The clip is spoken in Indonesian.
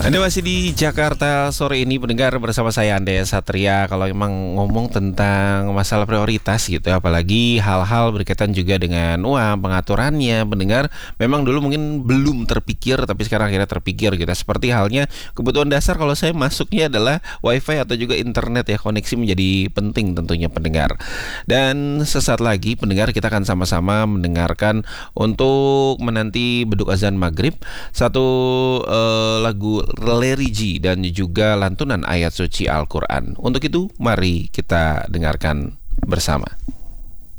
Anda masih di Jakarta sore ini pendengar bersama saya Andrea Satria. Kalau memang ngomong tentang masalah prioritas gitu, apalagi hal-hal berkaitan juga dengan uang, pengaturannya, pendengar memang dulu mungkin belum terpikir, tapi sekarang akhirnya terpikir gitu. Seperti halnya kebutuhan dasar kalau saya masuknya adalah wifi atau juga internet ya, koneksi menjadi penting tentunya pendengar. Dan sesaat lagi pendengar kita akan sama-sama mendengarkan untuk menanti beduk azan maghrib satu lagu religi dan juga lantunan ayat suci Al-Quran. Untuk itu, mari kita dengarkan bersama.